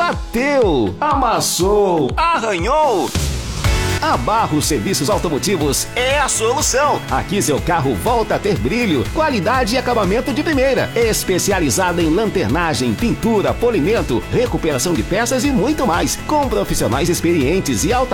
bateu, amassou, Arranhou? a Barros Serviços Automotivos É a solução. Aqui seu carro volta a ter brilho, qualidade e acabamento de primeira. Especializada em lanternagem, pintura, polimento, recuperação de peças e muito mais. Com profissionais experientes e alta